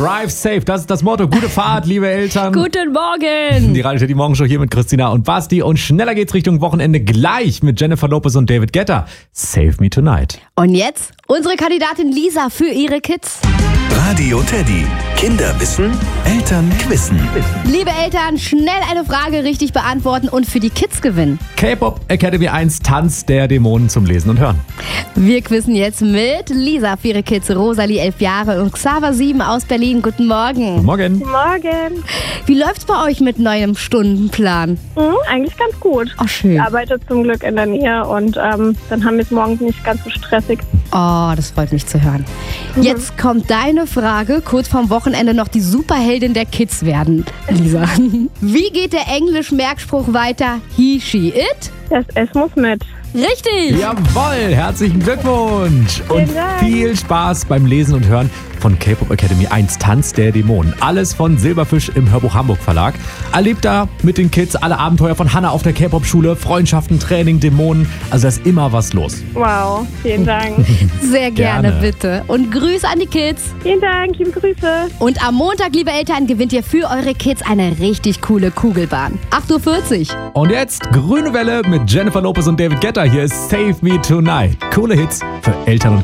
Drive safe, das ist das Motto. Gute Fahrt, liebe Eltern. Guten Morgen. Die Radio die Morgenshow hier mit Christina und Basti. Und schneller geht's Richtung Wochenende gleich mit Jennifer Lopez und David Guetta. Save Me Tonight. Und jetzt unsere Kandidatin Lisa für ihre Kids. Radio Teddy. Kinder wissen, Eltern quissen. Liebe Eltern, schnell eine Frage richtig beantworten und für die Kids gewinnen. K-Pop Academy 1 Tanz der Dämonen zum Lesen und Hören. Wir quizzen jetzt mit Lisa für ihre Kids, Rosalie 11 Jahre und Xaver 7 aus Berlin. Guten Morgen. Guten Morgen. Morgen. Wie läuft's bei euch mit neuem Stundenplan? Eigentlich ganz gut. Oh, schön. Ich arbeite zum Glück in der Nähe und dann haben wir es morgens nicht ganz so stressig. Oh, das freut mich zu hören. Jetzt kommt deine Frage, kurz vorm Wochenende noch die Superheldin der Kids werden, Lisa. Wie geht der Englisch-Merkspruch weiter? He, she, it? Das S muss mit. Richtig! Jawohl, herzlichen Glückwunsch. Und Vielen Dank. viel Spaß beim Lesen und Hören von K-Pop Academy 1 Tanz der Dämonen. Alles von Silberfisch im Hörbuch Hamburg Verlag. Erlebt da mit den Kids alle Abenteuer von Hannah auf der K-Pop-Schule, Freundschaften, Training, Dämonen. Also da ist immer was los. Wow, vielen Dang. Sehr gerne, Gerne. bitte. Und Grüße an die Kids. Vielen Dank, liebe Grüße. Und am Montag, liebe Eltern, gewinnt ihr für eure Kids eine richtig coole Kugelbahn. 8:40 Uhr. Und jetzt Grüne Welle mit Jennifer Lopez und David Guetta. Hier ist Save Me Tonight. Coole Hits für Eltern und